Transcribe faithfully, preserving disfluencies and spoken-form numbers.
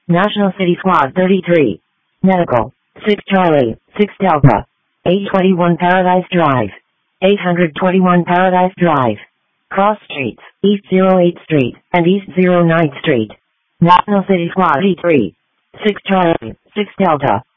National City Squad thirty-three. Medical, six Charlie, six Delta. eight twenty-one Paradise Drive. eight twenty-one Paradise Drive. Cross Streets, East oh eighth Street, and East oh ninth Street. National City Squad thirty-three. six Charlie, six Delta.